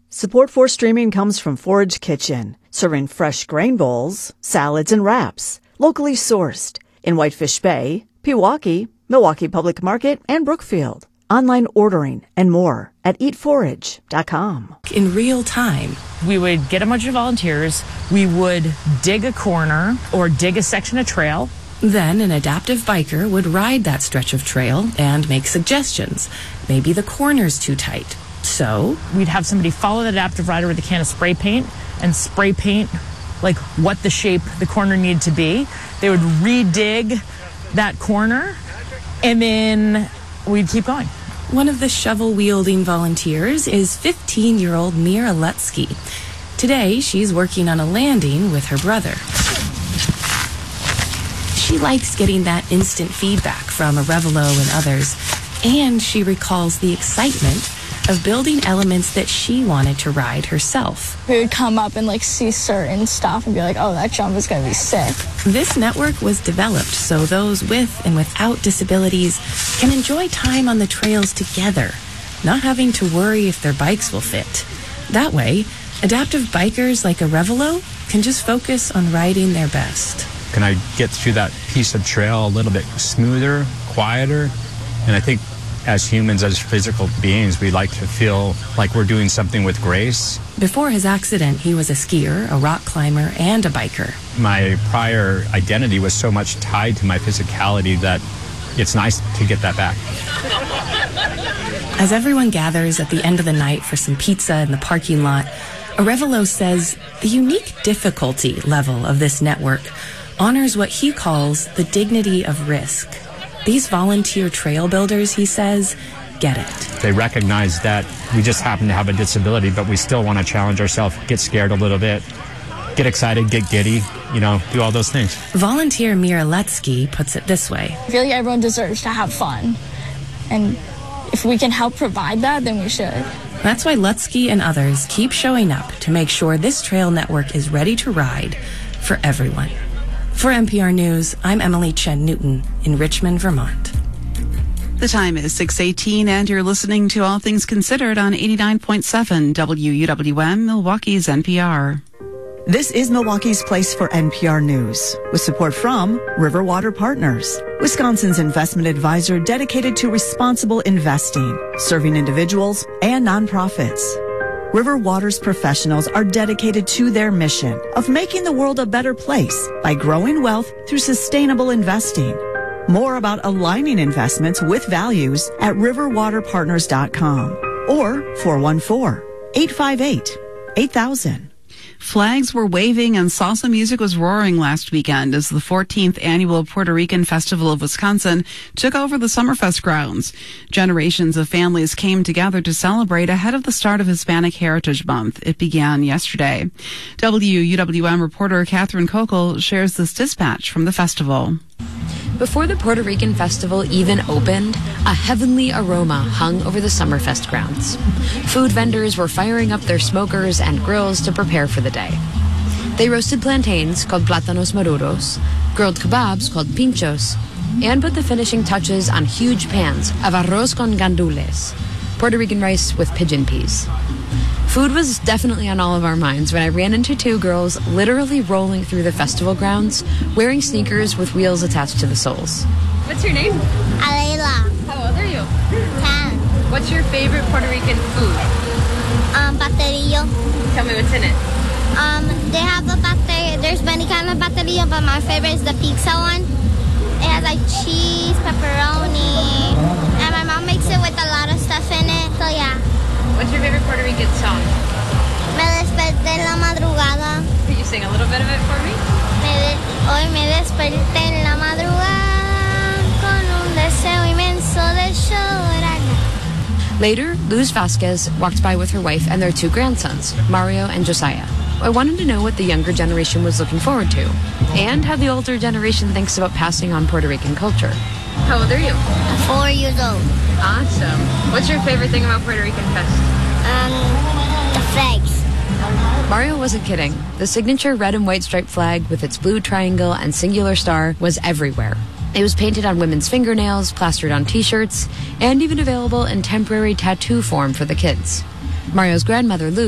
Support for streaming comes from Forage Kitchen, serving fresh grain bowls, salads, and wraps, locally sourced in Whitefish Bay, Pewaukee, Milwaukee Public Market, and Brookfield. Online ordering and more at eatforage.com. In real time, we would get a bunch of volunteers. We would dig a corner or dig a section of trail. Then an adaptive biker would ride that stretch of trail and make suggestions. Maybe the corner's too tight. So we'd have somebody follow the adaptive rider with a can of spray paint and spray paint like what the shape the corner needed to be. They would redig that corner and then we'd keep going. One of the shovel-wielding volunteers is 15-year-old Mira Lutsky. Today, she's working on a landing with her brother. She likes getting that instant feedback from Arevalo and others, and she recalls the excitement of building elements that she wanted to ride herself. We would come up and see certain stuff and be like, oh, that jump is going to be sick. This network was developed so those with and without disabilities can enjoy time on the trails together, not having to worry if their bikes will fit. That way, adaptive bikers like Arevalo can just focus on riding their best. Can I get through that piece of trail a little bit smoother, quieter? And I think as humans, as physical beings, we like to feel like we're doing something with grace. Before his accident, he was a skier, a rock climber, and a biker. My prior identity was so much tied to my physicality that it's nice to get that back. As everyone gathers at the end of the night for some pizza in the parking lot, Arevalo says the unique difficulty level of this network honors what he calls the dignity of risk. These volunteer trail builders, he says, get it. They recognize that we just happen to have a disability, but we still want to challenge ourselves, get scared a little bit, get excited, get giddy, do all those things. Volunteer Mira Lutsky puts it this way. I feel like everyone deserves to have fun. And if we can help provide that, then we should. That's why Lutsky and others keep showing up to make sure this trail network is ready to ride for everyone. For NPR News, I'm Emily Chen Newton in Richmond, Vermont. The time is 6:18, and you're listening to All Things Considered on 89.7 WUWM, Milwaukee's NPR. This is Milwaukee's Place for NPR News, with support from Riverwater Partners, Wisconsin's investment advisor dedicated to responsible investing, serving individuals and nonprofits. Riverwater's professionals are dedicated to their mission of making the world a better place by growing wealth through sustainable investing. More about aligning investments with values at riverwaterpartners.com or 414-858-8000. Flags were waving and salsa music was roaring last weekend as the 14th annual Puerto Rican Festival of Wisconsin took over the Summerfest grounds. Generations of families came together to celebrate ahead of the start of Hispanic Heritage Month. It began yesterday. WUWM reporter Catherine Kokel shares this dispatch from the festival. Before the Puerto Rican Festival even opened, a heavenly aroma hung over the Summerfest grounds. Food vendors were firing up their smokers and grills to prepare for the day. They roasted plantains, called plátanos maduros, grilled kebabs, called pinchos, and put the finishing touches on huge pans of arroz con gandules, Puerto Rican rice with pigeon peas. Food was definitely on all of our minds when I ran into two girls literally rolling through the festival grounds, wearing sneakers with wheels attached to the soles. What's your name? Alayla. How old are you? 10. What's your favorite Puerto Rican food? Pastelillo. Tell me what's in it. They have a pastel. There's many kinds of pastelillo, but my favorite is the pizza one. It has cheese, pepperoni, and my mom makes it with a lot of stuff in it. So yeah. What's your favorite Puerto Rican song? Me desperté en la madrugada. Could you sing a little bit of it for me? Hoy me desperté en la madrugada con un deseo inmenso de llorar. Later, Luz Vasquez walked by with her wife and their two grandsons, Mario and Josiah. I wanted to know what the younger generation was looking forward to, and how the older generation thinks about passing on Puerto Rican culture. How old are you? 4 years old. Awesome. What's your favorite thing about Puerto Rican Fest? The flags. Mario wasn't kidding. The signature red and white striped flag with its blue triangle and singular star was everywhere. It was painted on women's fingernails, plastered on t-shirts, and even available in temporary tattoo form for the kids. Mario's grandmother, Lou,